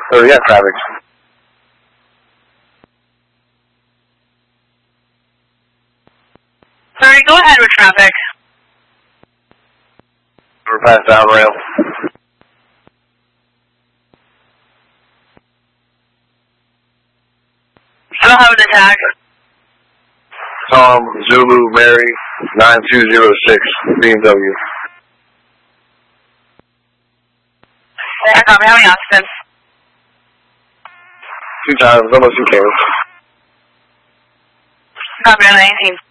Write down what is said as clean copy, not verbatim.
Oh, yeah, traffic. Sorry, go ahead with traffic. We're past down rail. I don't have an attack. Tom, Zulu, Mary, 9206, BMW. I copy. How many occupants? 2 times, almost 2 cans. Copy on 19.